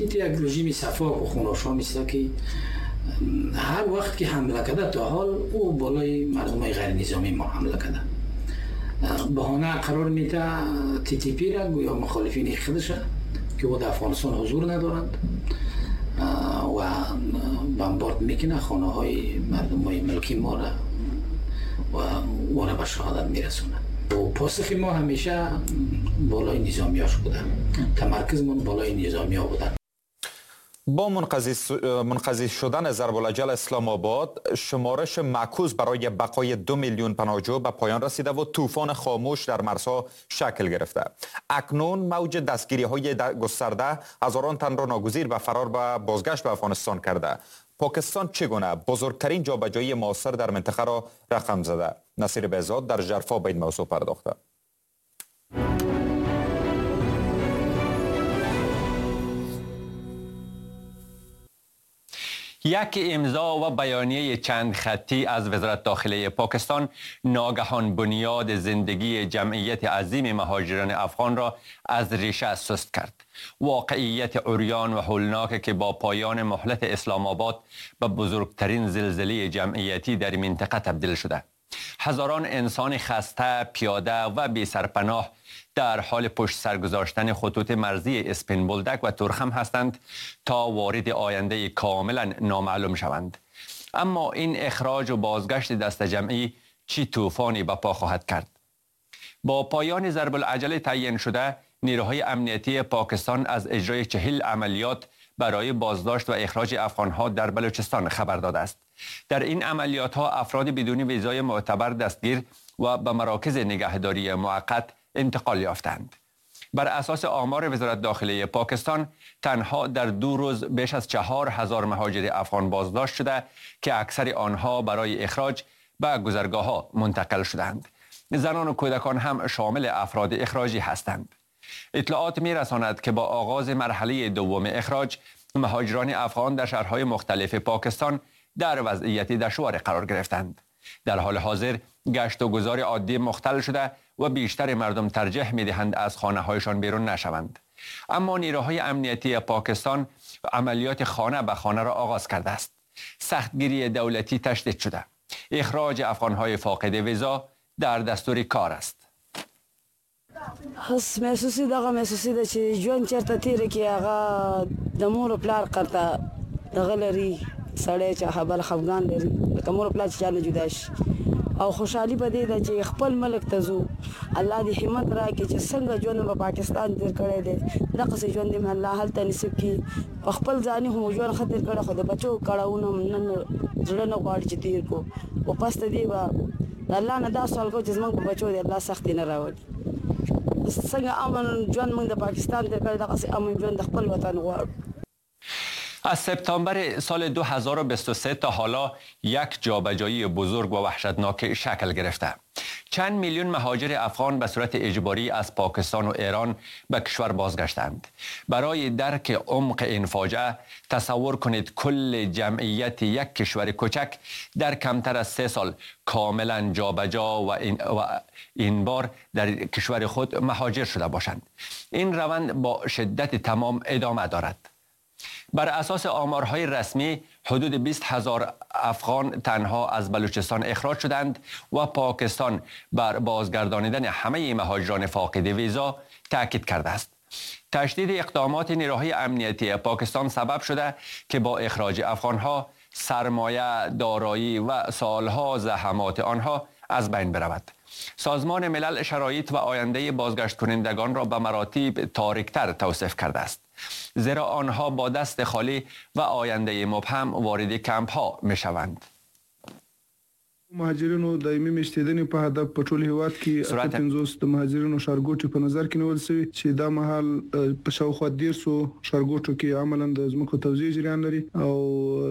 یک رژیم شفاف و خوناشام است که هر وقت که حمله کرده تا حال او بالای مردمای غیر نظامی ما حمله کرده. بهانه قرار میده تی تی پی را گویا مخالفین خودش که او در افغانستان حضور ندارند و بمبارد میکنه خانه های مردم های ملکی ما را و او را به شهادت میرسونه. و پاسخ ما همیشه بالای نظامیاش بوده، تمرکزمون بالای نظامیا بوده. با منقضی شدن ضرب الاجل اسلام آباد، شمارش معکوس برای بقای 2 میلیون پناهجو به پایان رسیده و طوفان خاموش در مرزها شکل گرفته. اکنون موج دستگیری های گسترده هزاران تن را ناگزیر به فرار و بازگشت به افغانستان کرده. پاکستان چگونه بزرگترین جابجایی معاصر در منطقه را رقم زده؟ نصیر بهزاد در ژرفا به این موضوع پرداخته. یک امضا و بیانیه چند خطی از وزارت داخلی پاکستان ناگهان بنیاد زندگی جمعیت عظیم مهاجران افغان را از ریشه سست کرد. واقعیت عریان و هولناک که با پایان مهلت اسلام آباد به بزرگترین زلزله جمعیتی در منطقه تبدیل شده. هزاران انسان خسته، پیاده و بی سرپناه در حال پشت سر گذاشتن خطوط مرزی اسپین بولدک و تورخم هستند تا وارد آینده کاملا نامعلوم شوند. اما این اخراج و بازگشت دست جمعی چی طوفانی به پا خواهد کرد؟ با پایان ضرب العجل تعیین شده، نیروهای امنیتی پاکستان از اجرای 40 عملیات برای بازداشت و اخراج افغانها در بلوچستان خبر داده است. در این عملیات ها افراد بدون ویزای معتبر دستگیر و به مراکز نگهداری موقت انتقال یافتند. بر اساس آمار وزارت داخلی پاکستان تنها در 2 روز بیش از 4000 مهاجر افغان بازداشت شده که اکثر آنها برای اخراج به گذرگاه ها منتقل شدند. زنان و کودکان هم شامل افراد اخراجی هستند. اطلاعات می رساند که با آغاز مرحله دوم اخراج، مهاجران افغان در شهرهای مختلف پاکستان در وضعیتی دشوار قرار گرفتند. در حال حاضر گشت و گذار عادی مختل شده و بیشتر مردم ترجیح می دهند از خانه هایشان بیرون نشوند. اما نیروهای امنیتی پاکستان عملیات خانه به خانه را آغاز کرده است. سختگیری دولتی تشدید شده. اخراج افغانهای فاقد ویزا در دستور کار است. حس محسوسی ده چې ژوند چېرته تېره کړي هغه د مور و پلار قرته دغه لري سړی چې بل خفګان لري لکه مور و پلار چې چا نه جدا شي او خوشحالي په دې ده چې خپل ملک ته ځو. الله دې همت راکړي چې څنګه ژوند په پاکستان تېر کړی دی دغسې ژوند دې الله هلته نصیب کړي. په خپل ځاني هم ژوند ښه تېر کړی خو د بچو کړاوونه نن زړه نه غواړي چې تېر کړو. خو پس ته دې به د الله نه دا سوال کوو چې زموږ په بچو دې الله سختي نه راولي. څنګه امن ژوند موږ د پاکستان تېر کړی دغسې امن ژوند د خپل وطن غواړو. از سپتامبر سال 2023 تا حالا یک جابجایی بزرگ و وحشتناک شکل گرفته. چند میلیون مهاجر افغان به صورت اجباری از پاکستان و ایران به کشور بازگشتند. برای درک عمق این فاجعه تصور کنید کل جمعیت یک کشور کوچک در کمتر از 3 سال کاملا جابجا و این بار در کشور خود مهاجر شده باشند. این روند با شدت تمام ادامه دارد. بر اساس آمارهای رسمی حدود 20,000 افغان تنها از بلوچستان اخراج شدند و پاکستان بر بازگردانیدن همه مهاجران فاقد ویزا تاکید کرده است. تشدید اقدامات نیروهای امنیتی پاکستان سبب شده که با اخراج افغانها سرمایه، دارایی و سالها زحمات آنها از بین برود. سازمان ملل شرایط و آینده بازگشت کنندگان را به مراتب تاریک‌تر توصیف کرده است، زیرا آنها با دست خالی و آینده مبهم وارد کمپ ها می شوند. مهاجرینو دایمي میشتېدنې په هدف په ټول هیواد کې 50 د مهاجرینو ښارګوټي په نظر کې نیول شوی چې دا مهال په شاوخوا 150 ښارګوټو کې عملاً د ځمکو توزیع جریان لري او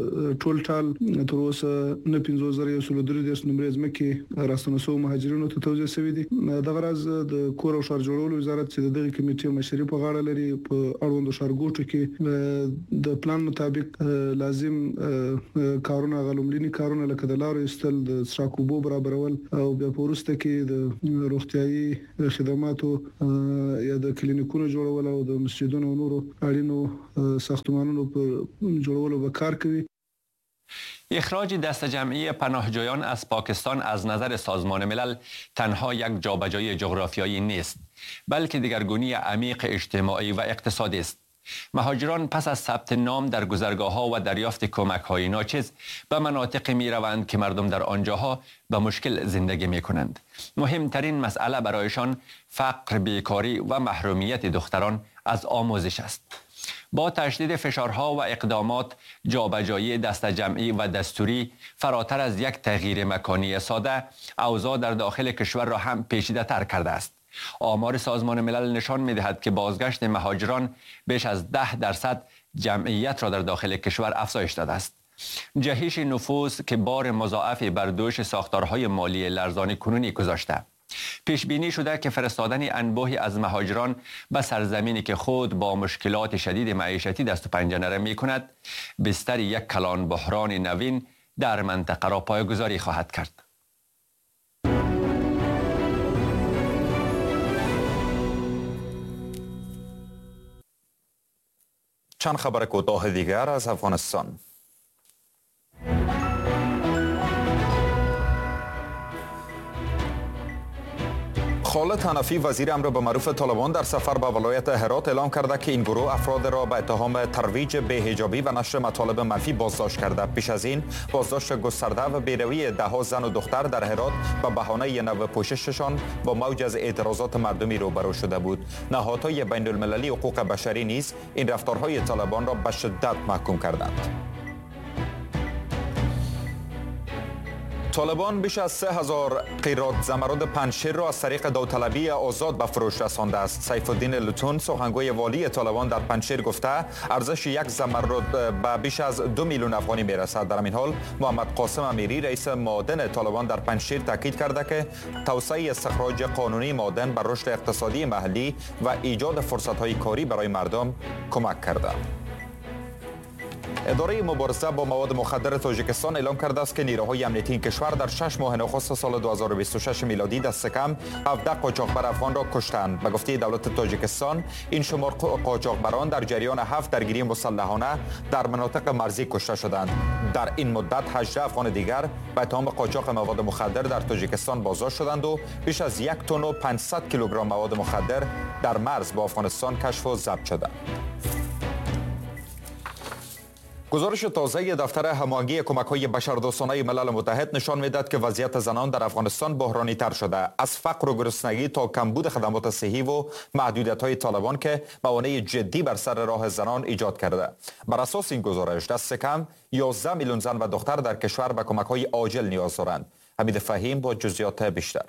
ټول ټال تر اوسه 150,133 نمبر ځمکې راستنسو مهاجرینو ته توزیع شوې دي. د غرض د کور او ښار جوړولو وزارت چې دغه کمیټې مشري په غاړه لري په اړوندو ښارګوټو کې د پلان مطابق لازم کارونه غلوملینی کارونه لکه د لارو استل د څراکوبو برابرول او بیا پورسته کې د روغتيایي خدماتو یا د کلینیکونو جوړول او د مسجدونو او نورو اړینو ساختمانونو پر جوړولو به کار کوي. اخراج دست جمعی پناهجویان از پاکستان از نظر سازمان ملل تنها یک جابجایی جغرافیایی نیست، بلکه دگرگونی عمیق اجتماعی و اقتصادی است. مهاجران پس از ثبت نام در گذرگاه‌ها و دریافت کمک‌های ناچیز به مناطق می‌روند که مردم در آنجاها به مشکل زندگی می‌کنند. مهمترین مسئله برایشان فقر، بیکاری و محرومیت دختران از آموزش است. با تشدید فشارها و اقدامات، جابجایی دست جمعی و دستوری فراتر از یک تغییر مکانی ساده، اوضاع در داخل کشور را هم پیچیده تر کرده است. آمار سازمان ملل نشان می‌دهد که بازگشت مهاجران بیش از 10% جمعیت را در داخل کشور افزایش داده است. جهش نفوس که بار مضاعفی بر دوش ساختارهای مالی لرزان کنونی گذاشته. پیش بینی شده که فرستادن انبوهی از مهاجران به سرزمینی که خود با مشکلات شدید معیشتی دست و پنجه نرم می‌کند، بستر یک کلان بحران نوین در منطقه را پایه‌گذاری خواهد کرد. چند خبر کوتاه دیگر از افغانستان. خالد حنفی وزیر امر به معروف طالبان در سفر به ولایت هرات اعلام کرده که این گروه افراد را به اتهام ترویج بی‌حجابی و نشر مطالب منفی بازداشت کرده. پیش از این بازداشت گسترده و بیروی ده‌ها زن و دختر در هرات به بهانه نوع پوشششان با موج از اعتراضات مردمی روبرو شده بود. نهادهای بین المللی حقوق بشری نیز این رفتارهای طالبان را به شدت محکوم کردند. طالبان بیش از 3000 قیراط زمرد پنجشیر را از طریق داوطلبی آزاد به فروش رسانده است. سیف الدین لتون سخنگوی والی طالبان در پنجشیر گفته ارزش یک زمرد به بیش از 2 میلیون افغانی میرسد. در این حال محمد قاسم امیری رئیس معادن طالبان در پنجشیر تاکید کرده که توسعه استخراج قانونی معادن بر رشد اقتصادی محلی و ایجاد فرصت‌های کاری برای مردم کمک کرده. اداره مبارزه با مواد مخدر تاجیکستان اعلام کرده است که نیروهای امنیتی کشور در 6 ماه نخست سال 2026 میلادی دست کم 17 قاچاقبر افغان را کشتند. به گفته دولت تاجیکستان این شمار قاچاقبران در جریان 7 درگیری مسلحانه در مناطق مرزی کشته شدند. در این مدت 18 افغان دیگر به اتهام قاچاق مواد مخدر در تاجیکستان بازداشت شدند و بیش از 1 تن و 500 کیلوگرم مواد مخدر در مرز با افغانستان کشف و ضبط شده. گزارش تازه دفتر هماهنگی کمک‌های بشردوستانه ملل متحد نشان می‌دهد که وضعیت زنان در افغانستان بحرانی تر شده، از فقر و گرسنگی تا کمبود خدمات صحی و محدودیت‌های طالبان که موانع جدی بر سر راه زنان ایجاد کرده. بر اساس این گزارش دست کم 11 میلیون زن و دختر در کشور به کمک‌های عاجل نیاز دارند. حمید فهیم با جزئیات بیشتر.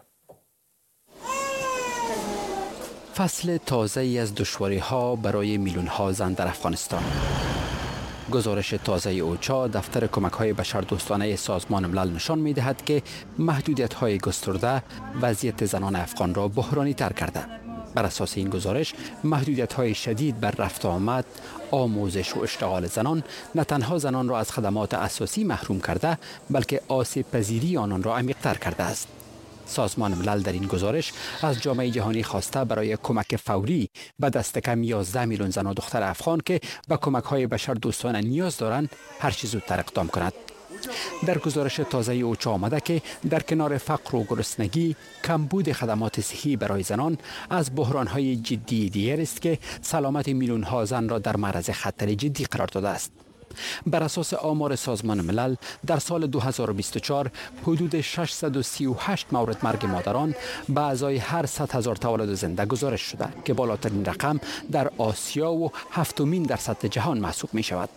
فصل تازه‌ای از دشواری‌ها برای میلیون‌ها زن در افغانستان. گزارش تازه اوچا دفتر کمک‌های بشردوستانه سازمان ملل نشان می‌دهد که محدودیت‌های گسترده وضعیت زنان افغان را بحرانی تر کرده. بر اساس این گزارش محدودیت‌های شدید بر رفت و آمد، آموزش و اشتغال زنان نه تنها زنان را از خدمات اساسی محروم کرده بلکه آسیب پذیری آنان را عمیق‌تر کرده است. سازمان ملل در این گزارش از جامعه جهانی خواسته برای کمک فوری به دست کم 11 میلیون زن و دختر افغان که به کمک‌های بشردوستانه نیاز دارند هر چه زودتر اقدام کند. در گزارش تازه اوچا آمده که در کنار فقر و گرسنگی، کمبود خدمات صحی برای زنان از بحران‌های جدی دیگر است که سلامت میلیون‌ها زن را در معرض خطر جدی قرار داده است. بر اساس آمار سازمان ملل در سال 2024 حدود 638 مورد مرگ مادران به ازای هر 100,000 تولد زنده گزارش شده که بالاترین رقم در آسیا و هفتمین در سطح جهان محسوب می شود.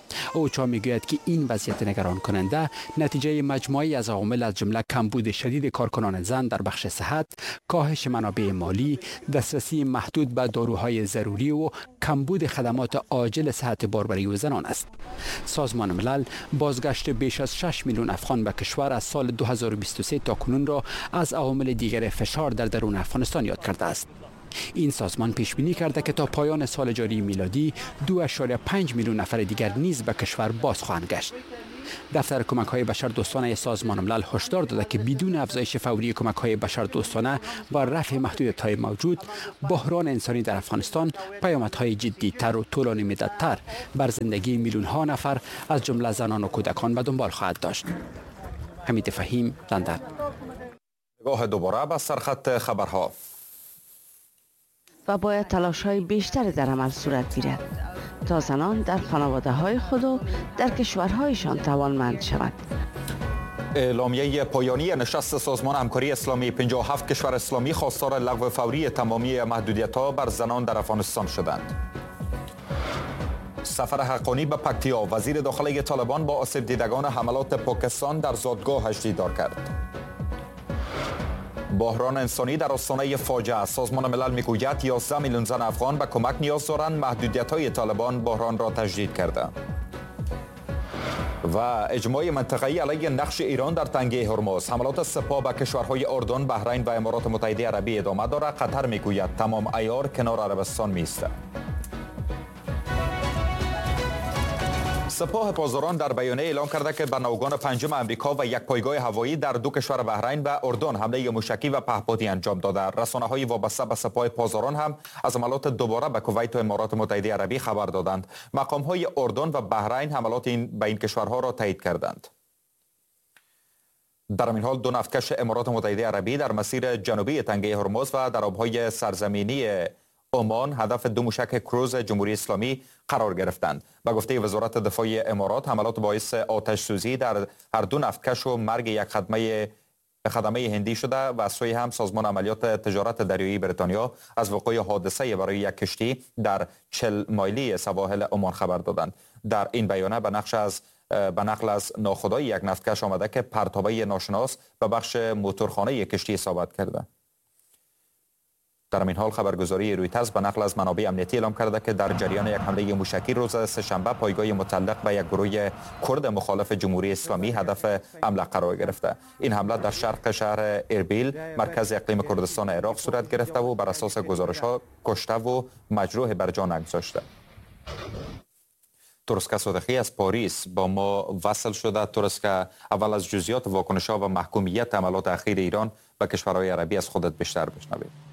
اوچا میگوید که این وضعیت نگران کننده نتیجه مجموعی از عوامل از جمله کمبود شدید کارکنان زن در بخش صحت، کاهش منابع مالی، دسترسی محدود به داروهای ضروری و کمبود خدمات عاجل صحت باربری و زنان است. سازمان ملل بازگشت بیش از 6 میلیون افغان به کشور از سال 2023 تا کنون را از عوامل دیگر فشار در درون افغانستان یاد کرده است. این سازمان پیش بینی کرده که تا پایان سال جاری میلادی 2.5 میلیون نفر دیگر نیز به کشور باز خواهند گشت. دفتر کمک‌های بشردوستانه سازمان ملل هشدار داده که بدون افزایش فوری کمک‌های بشردوستانه و رفع محدودیت‌های موجود، بحران انسانی در افغانستان پیامدهای جدی‌تر و طولانی مدت‌تر بر زندگی میلیون‌ها نفر از جمله زنان و کودکان به دنبال خواهد داشت. حمید فهیم، لندن. نگاه دوباره به سرخط خبرها. و باید تلاش‌های بیشتری در عمل صورت گیرد تا زنان در خانواده‌های خود و در کشورهایشان توانمند شوند. اعلامیه پایانی نشست سازمان همکاری اسلامی 57 کشور اسلامی خواستار لغو فوری تمامی محدودیت‌ها بر زنان در افغانستان شدند. سفر حقانی به پکتیا، وزیر داخلی طالبان با آسیب دیدگان حملات پاکستان در زادگاهش دیدار کرد. بحران انسانی در آستانه فاجعه، سازمان ملل میگوید 11 میلیون زن افغان به کمک نیاز دارند. محدودیت‌های طالبان بحران را تجدید کرده. و اجماع منطقه‌ای علیه نقش ایران در تنگه هرمز، حملات سپاه به کشورهای اردن، بحرین و امارات متحده عربی ادامه دارد. قطر میگوید تمام عیار کنار عربستان می‌ایستد. سپاه پاسداران در بیانیه اعلام کرده که به ناوگان پنجم امریکا و یک پایگاه هوایی در دو کشور بحرین و اردن حمله موشکی و پهپادی انجام داده. رسانه‌های وابسته به سپاه پاسداران هم از حملات دوباره به کویت و امارات متحده عربی خبر دادند. مقام‌های اردن و بحرین حملات به این کشورها را تایید کردند. در این حال دو نفتکش امارات متحده عربی در مسیر جنوبی تنگه هرمز و در آب‌های سرزمینی عمان هدف دو موشک کروز جمهوری اسلامی قرار گرفتند. به گفته وزارت دفاع امارات، حملات باعث آتش سوزی در هر دو نفتکش و مرگ یک خدمه هندی شده و از سوی هم سازمان عملیات تجارت دریایی بریتانیا از وقوع حادثه برای یک کشتی در 40 مایلی سواحل عمان خبر دادند. در این بیانیه به نقل از ناخدای یک نفتکش آمده که پرتابه ناشناس به بخش موتورخانه کشتی اصابت کرده. در این حال خبرگزاری رویترز به نقل از منابع امنیتی اعلام کرده که در جریان یک حمله موشکی روز سه‌شنبه پایگاه متعلق به یک گروه کرد مخالف جمهوری اسلامی هدف حمله قرار گرفته. این حمله در شرق شهر اربیل، مرکز اقلیم کردستان عراق صورت گرفته و بر اساس گزارش‌ها کشته و مجروح بر جان نگذاشته. ترسکه صدقی از پاریس با ما وصل شده. ترسکه، اول از جزئیات واکنش‌ها و محکومیت حملات اخیر ایران به کشورهای عربی از خودت بیشتر بشنویم.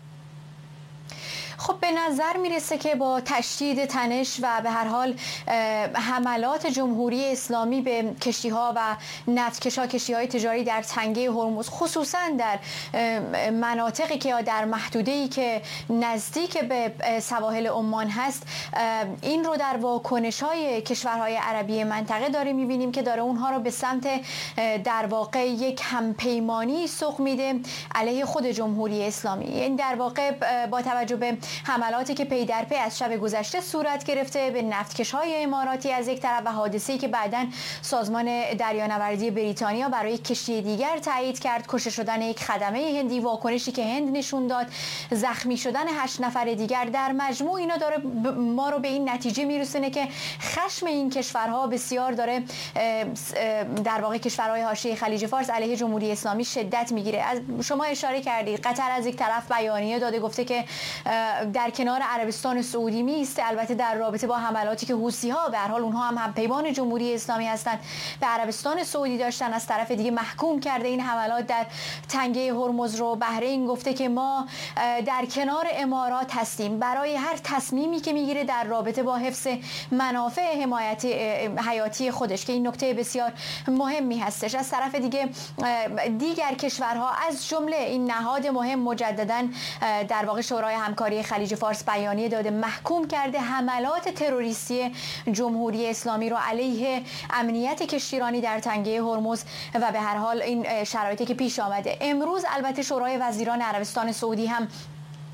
خب به نظر میرسه که با تشدید تنش و به هر حال حملات جمهوری اسلامی به کشتی‌ها و نفتکش‌ها، کشتی‌های تجاری در تنگه هرمز، خصوصا در مناطقی که یا در محدوده‌ای که نزدیک به سواحل عمان هست، این رو در واکنش‌های کشورهای عربی منطقه داریم می‌بینیم که داره اونها رو به سمت در واقع یک همپیمانی سوق میده علیه خود جمهوری اسلامی. این در واقع با توجه به حملاتی که پی در پی از شب گذشته صورت گرفته به نفتکش‌های اماراتی از یک طرف و حادثه‌ای که بعداً سازمان دریانوردی بریتانیا برای کشتی دیگر تایید کرد، کشته شدن یک خدمه هندی، واکنشی که هند نشون داد، زخمی شدن 8 نفر دیگر، در مجموع اینا داره ما رو به این نتیجه میرسونه که خشم این کشورها بسیار داره در واقع کشورهای حاشیه خلیج فارس علیه جمهوری اسلامی شدت میگیره. از شما اشاره کردید قطر از یک طرف بیانیه داده، گفته که در کنار عربستان سعودی میسته، البته در رابطه با حملاتی که حوثی‌ها به هر حال اونها هم پیمان جمهوری اسلامی هستند به عربستان سعودی داشتن، از طرف دیگه محکوم کرده این حملات در تنگه هرمز رو. بحرین گفته که ما در کنار امارات هستیم برای هر تصمیمی که میگیره در رابطه با حفظ منافع حیاتی خودش، که این نکته بسیار مهمی هستش. از طرف دیگر کشورها از جمله این نهاد مهم مجدداً در واقع شورای همکاری خلیج فارس بیانیه داده، محکوم کرده حملات تروریستی جمهوری اسلامی رو علیه امنیت کشتیرانی در تنگه هرمز و به هر حال این شرایطی که پیش آمده. امروز البته شورای وزیران عربستان سعودی هم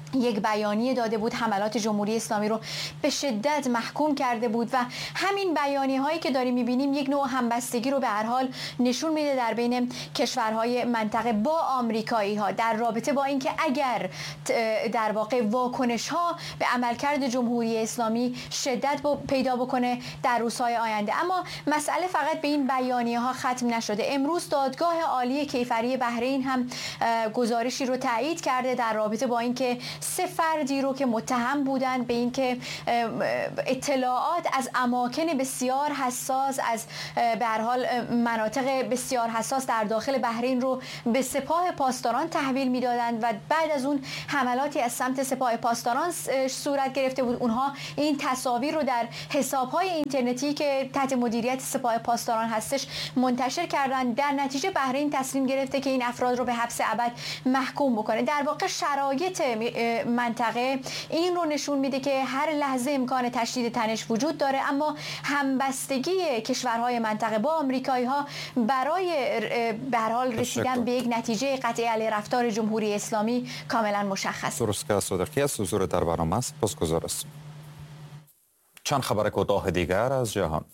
یک بیانیه داده بود، حملات جمهوری اسلامی رو به شدت محکوم کرده بود و همین بیانیه هایی که داریم میبینیم یک نوع همبستگی رو به هر حال نشون میده در بین کشورهای منطقه با آمریکایی ها در رابطه با اینکه اگر در واقع واکنش ها به عملکرد جمهوری اسلامی شدت پیدا بکنه در روزهای آینده. اما مسئله فقط به این بیانیه ها ختم نشده. امروز دادگاه عالی کیفری بحرین هم گزارشی رو تایید کرده در رابطه با اینکه 3 فردی رو که متهم بودند به اینکه اطلاعات از اماکن بسیار حساس، از به هر حال مناطق بسیار حساس در داخل بحرین رو به سپاه پاسداران تحویل میدادند و بعد از اون حملاتی از سمت سپاه پاسداران صورت گرفته بود. اونها این تصاویر رو در حساب‌های اینترنتی که تحت مدیریت سپاه پاسداران هستش منتشر کردن. در نتیجه بحرین تصمیم گرفته که این افراد رو به حبس ابد محکوم بکنه. در واقع شرایط منطقه این رو نشون میده که هر لحظه امکان تشدید تنش وجود داره، اما همبستگی کشورهای منطقه با آمریکایی ها برای به هر حال رسیدن به یک نتیجه قطعی علیه رفتار جمهوری اسلامی کاملا مشخص. درست که صادقی است. حضور در برنامه است. سپاسگزار است. چند خبر کوتاه دیگر از جهان.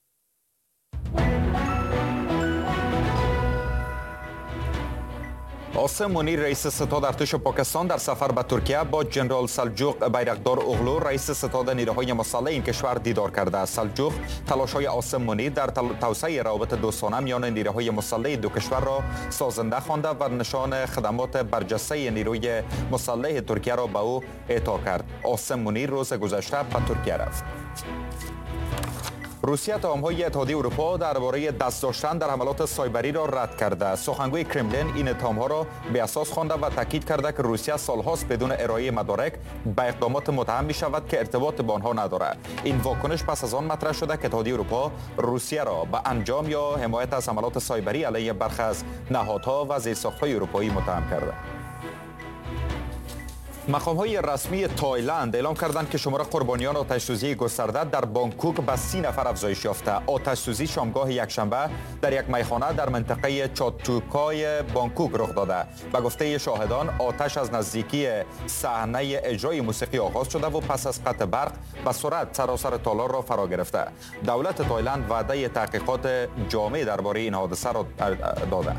عاصم منیر رئیس ستاد ارتش پاکستان در سفر به ترکیه با جنرال سلجوق بیرقدار اوغلو رئیس ستاد نیروهای مسلح این کشور دیدار کرده است. سلجوق تلاش‌های عاصم منیر در توسعه روابط دوستانه میان نیروهای مسلح دو کشور را سازنده خوانده و نشان خدمات برجسته نیروی مسلح ترکیه را به او اعطا کرد. عاصم منیر روز گذشته به ترکیه رفت. روسیه اتهام‌های اتحادیه اروپا درباره دست داشتن در حملات سایبری را رد کرده. سخنگوی کرملین این اتهام‌ها را بی‌اساس خوانده و تاکید کرده که روسیه سال‌هاست بدون ارائه مدارک به اقدامات متهم می‌شود که ارتباط با آنها ندارد. این واکنش پس از آن مطرح شده که اتحادیه اروپا روسیه را به انجام یا حمایت از حملات سایبری علیه برخی از نهادها و زیرساخت‌های اروپایی متهم کرده. مقام‌های رسمی تایلند اعلام کردند که شمار قربانیان آتش‌سوزی گسترده در بانکوک به 30 نفر افزایش یافته. آتش‌سوزی شامگاه یکشنبه در یک میخانه در منطقه چاتوکای بانکوک رخ داده. به گفته شاهدان آتش از نزدیکی صحنه اجرای موسیقی آغاز شده و پس از قطع برق به سرعت سراسر تالار را فرا گرفته. دولت تایلند وعده تحقیقات جامع درباره این حادثه را داده.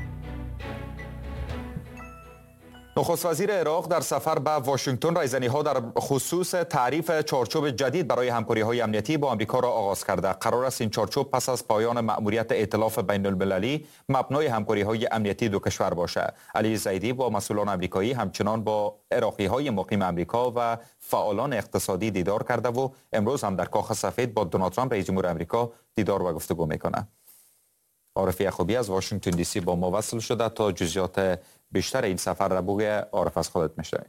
نخست وزیر عراق در سفر به واشنگتن رایزنی‌ها در خصوص تعریف چارچوب جدید برای همکاری‌های امنیتی با آمریکا را آغاز کرده. قرار است این چارچوب پس از پایان مأموریت ائتلاف بین‌المللی مبنای همکاری‌های امنیتی دو کشور باشد. علی زیدی با مسئولان آمریکایی همچنان با عراقی‌های مقیم آمریکا و فعالان اقتصادی دیدار کرده و امروز هم در کاخ سفید با دونالد ترامپ رئیس جمهور آمریکا دیدار و گفتگو می‌کند. عارف یعقوبی از واشنگتن دی سی با ما وصل شده تا جزئیات بیشتر این سفر را بگوی. عارف از خودت میشنویم.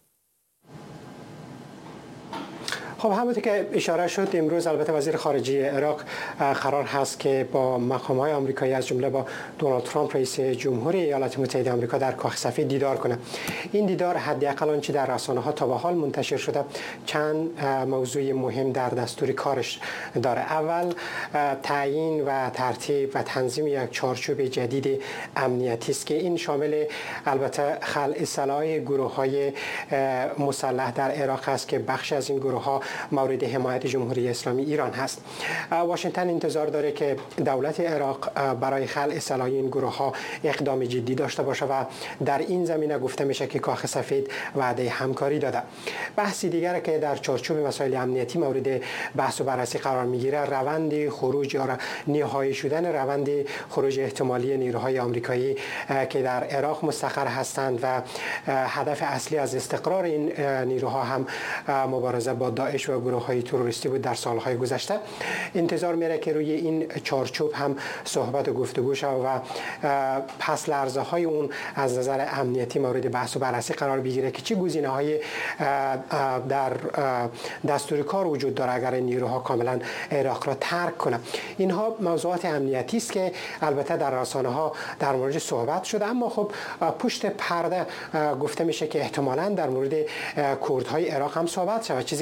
خب همونطور که اشاره شد امروز البته وزیر خارجه عراق قرار هست که با مقام‌های آمریکایی از جمله با دونالد ترامپ رئیس جمهوری ایالات متحده آمریکا در کاخ سفید دیدار کنه. این دیدار حداقل آنچه در رسانه‌ها تا به حال منتشر شده چند موضوع مهم در دستور کارش داره. اول تعیین و ترتیب و تنظیم یک چارچوب جدید امنیتی است که این شامل البته خلع سلاح گروه‌های مسلح در عراق است که بخش از این گروه‌ها مورد حمایت جمهوری اسلامی ایران هست. واشنگتن انتظار داره که دولت عراق برای خلع سلاح این گروه ها اقدام جدی داشته باشه و در این زمینه گفته میشه که کاخ سفید وعده همکاری داده. بحثی دیگر که در چارچوب مسائل امنیتی مورد بحث و بررسی قرار میگیره روند خروج یا نهایی شدن روند خروج احتمالی نیروهای آمریکایی که در عراق مستقر هستند و هدف اصلی از استقرار این نیروها هم مبارزه با داعش و گروه‌های تروریستی بود در سالهای گذشته. انتظار میره که روی این چارچوب هم صحبت و گفتگو شود و پس لرزه‌های اون از نظر امنیتی مورد بحث و بررسی قرار بگیره که چه گزینه‌های در دستور کار وجود داره اگر نیروها کاملا عراق را ترک کنه. اینها موضوعات امنیتی است که البته در رسانه‌ها در مورد صحبت شده، اما خب پشت پرده گفته میشه که احتمالاً در مورد کردهای عراق هم صحبت شود، چیزی که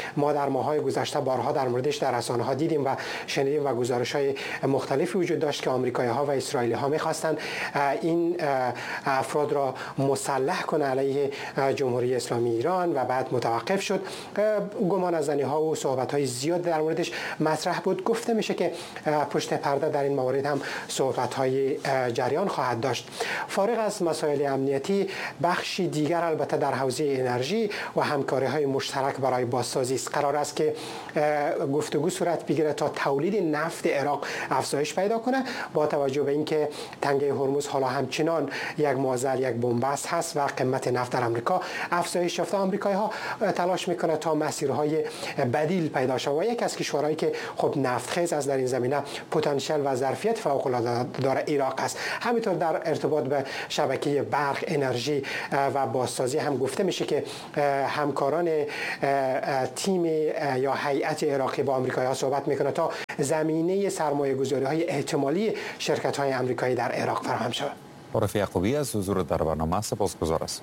ما در ماه‌های گذشته بارها در موردش در رسانه‌ها دیدیم و شنیدیم و گزارش‌های مختلفی وجود داشت که آمریکایی‌ها و اسرائیلی‌ها می‌خواستند این افراد را مسلح کنه علیه جمهوری اسلامی ایران و بعد متوقف شد. گمان از زنی‌ها و صحبت‌های زیاد در موردش مطرح بود. گفته میشه که پشت پرده در این موارد هم صحبت‌های جریان خواهد داشت. فارغ از مسائل امنیتی، بخشی دیگر البته در حوزه انرژی و همکاری‌های مشترک برای بازسازی است. قرار است که گفتگو صورت بگیره تا تولید نفت عراق افزایش پیدا کنه، با توجه به اینکه تنگه هرمز حالا همچنان یک معضل، یک بن‌بست هست و قیمت نفت در آمریکا افزایش یافته. آمریکایی‌ها تلاش میکنه تا مسیرهای بدیل پیدا شود و یک از کشورهایی که خب نفتخیز از در این زمینه پتانسیل و ظرفیت فوق‌العاده داره عراق است. همینطور در ارتباط به شبکه برق، انرژی و بازسازی هم گفته میشه که همکاران تیم یا هیئت عراقی با آمریکایی‌ها صحبت میکنه تا زمینه سرمایه‌گذاری‌های احتمالی شرکت‌های آمریکایی در عراق فراهم شود. عارف یعقوبی از حضور در برنامه سپاسگزار است.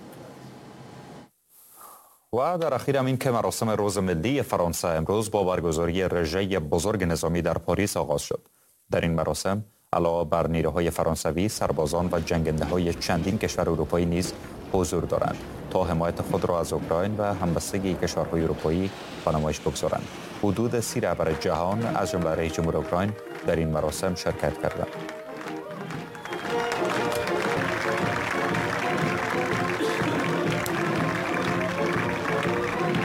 و در اخیر این که مراسم روز ملی فرانسه امروز با برگزاری رژه بزرگ نظامی در پاریس آغاز شد. در این مراسم علاوه بر نیروهای فرانسوی، سربازان و جنگنده‌های چندین کشور اروپایی نیز حضور دارند تا حمایت خود را از اوکراین و همبستگی کشورهای اروپایی به نمایش بگذارند. حدود 30 رهبر جهان از جمله رئیس جمهور اوکراین در این مراسم شرکت کردند.